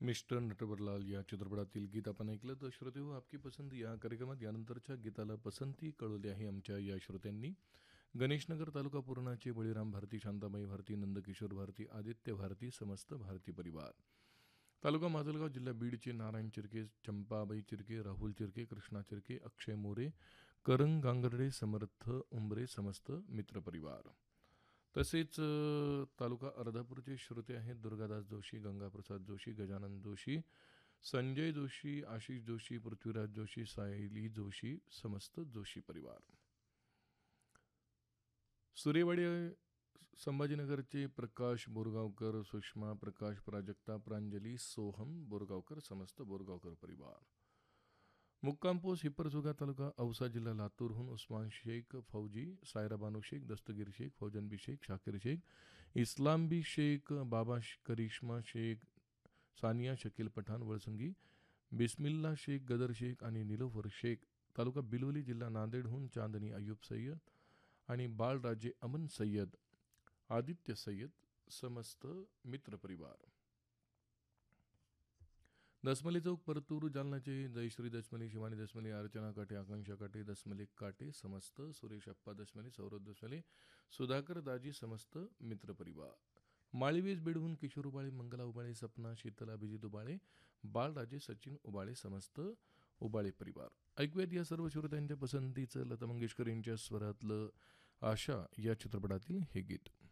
Mister Natwarlal या चित्रपटातील गीत आपण ऐकलं. तर श्रोते हो, आपकी पसंती या कार्यक्रमात यानंतरच्या गीताला पसंती कळवली आहे आमच्या या श्रोत्यांनी. गणेशनगर तालुका पूर्णाचे बळीराम भारती, शांताबाई भारती, नंदकिशोर भारती, आदित्य भारती, समस्त भारती परिवार. तालुका माजलगाव, जिल्हा बीडचे नारायण चिरके, चंपाबाई चिरके, राहुल चिरके, कृष्णा चिरके, अक्षय मोरे, करंग गांगर्डे, समर्थ उंबरे, समस्त मित्रपरिवार. तसेच तालुका अर्धापूरचे श्रोते आहेत दुर्गादास जोशी, गंगाप्रसाद जोशी, गजानन जोशी, संजय जोशी, आशिष जोशी, पृथ्वीराज जोशी, सायली जोशी, समस्त जोशी परिवार. सुरेवाडी संभाजीनगरचे प्रकाश बोरगावकर, सुषमा प्रकाश, प्राजक्ता, प्रांजली, सोहम बोरगावकर, समस्त बोरगावकर परिवार. मुक्काम पोस्ट हिप्परसुगा तालुका औसा, जिल्हा लातूरहून उस्मान शेख, फौजी, सायरा बानू शेख, दस्तगीर शेख, फौजन बी शेख, शाकिर शेख, इस्लाम बी शेख, बाबा करिश्मा शेख, सानिया शकील पठाण वळसंगी, बिस्मिल्ला शेख, गदर शेख आणि निलोफर शेख. तालुका बिलोली, जिल्हा नांदेडहून चांदनी अय्यूब सय्यद आणि बाळराजे अमन सय्यद, आदित्य सय्यद, समस्त मित्रपरिवार. दसमली चौक, परतूर, जालनाचे जयश्री दसमली, शिवानी दसमली, अर्चना काटे, आकांक्षा काटे, दसमली काटे, समस्त सुरेश अप्पा दसमली, सौरभ दसमली, सुधाकर दाजी, समस्त मित्रपरिवार. माळीवेज बेडहून किशोर उबाळे, मंगला उबाळे, सपना, शीतल, अभिजित उबाळे, बाळराजे सचिन उबाळे, समस्त उबाळे परिवार. ऐकूयात या सर्व श्रोत्यांच्या पसंतीचं लता मंगेशकर यांच्या स्वरातलं आशा या चित्रपटातील हे गीत.